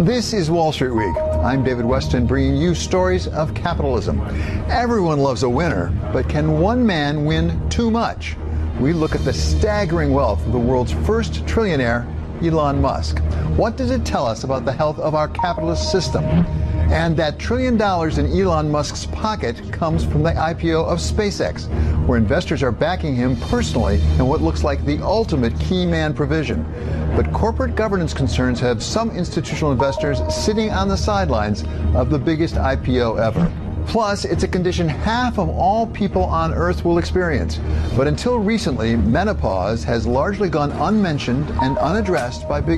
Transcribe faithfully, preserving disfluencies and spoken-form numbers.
This is Wall Street Week. I'm David Weston, bringing you stories of capitalism. Everyone loves a winner, but can one man win too much? We look at the staggering wealth of the world's first trillionaire, Elon Musk. What does it tell us about the health of our capitalist system? And that trillion dollars in Elon Musk's pocket comes from the I P O of SpaceX, where investors are backing him personally in what looks like the ultimate key man provision. But corporate governance concerns have some institutional investors sitting on the sidelines of the biggest I P O ever. Plus, it's a condition half of all people on Earth will experience. But until recently, menopause has largely gone unmentioned and unaddressed by big